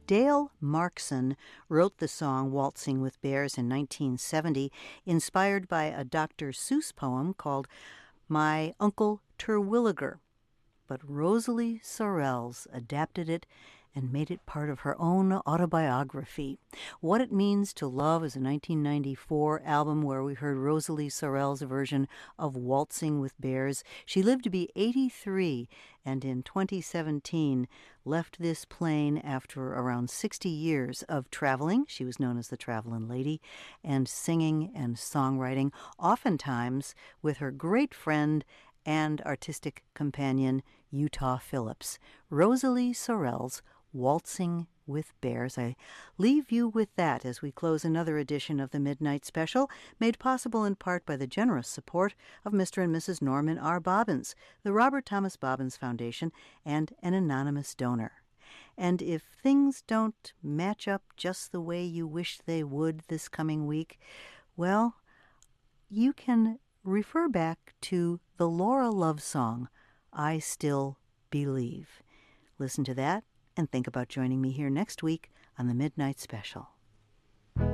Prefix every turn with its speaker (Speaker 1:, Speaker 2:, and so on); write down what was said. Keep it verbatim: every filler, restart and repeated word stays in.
Speaker 1: Dale Markson wrote the song Waltzing with Bears in nineteen seventy, inspired by a Doctor Seuss poem called My Uncle Terwilliger. But Rosalie Sorrells adapted it and made it part of her own autobiography. What It Means to Love is a nineteen ninety-four album where we heard Rosalie Sorrells' version of Waltzing with Bears. She lived to be eighty-three and in twenty seventeen left this plane after around sixty years of traveling. She was known as the Travelin' Lady, and singing and songwriting, oftentimes with her great friend and artistic companion, Utah Phillips. Rosalie Sorrells, Waltzing with Bears. I leave you with that as we close another edition of the Midnight Special, made possible in part by the generous support of Mister and Missus Norman R. Bobbins, the Robert Thomas Bobbins Foundation, and an anonymous donor. And if things don't match up just the way you wish they would this coming week, well, you can refer back to the Laura Love song, I Still Believe. Listen to that and think about joining me here next week on the Midnight Special.